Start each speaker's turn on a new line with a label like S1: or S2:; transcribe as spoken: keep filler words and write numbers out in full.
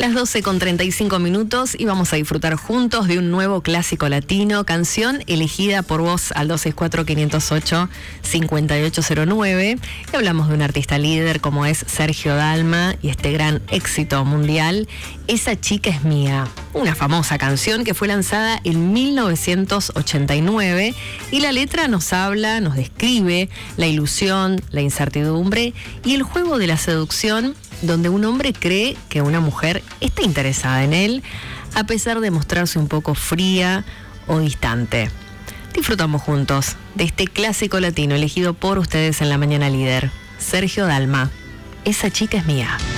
S1: Las doce con treinta y cinco minutos y vamos a disfrutar juntos de un nuevo clásico latino, canción elegida por vos al dos seis cuatro, cinco cero ocho, cinco ocho cero nueve. Y hablamos de un artista líder como es Sergio Dalma y este gran éxito mundial, Esa chica es mía. Una famosa canción que fue lanzada en mil novecientos ochenta y nueve y la letra nos habla, nos describe la ilusión, la incertidumbre y el juego de la seducción, donde un hombre cree que una mujer está interesada en él, a pesar de mostrarse un poco fría o distante. Disfrutamos juntos de este clásico latino elegido por ustedes en La Mañana Líder. Sergio Dalma, Esa chica es mía.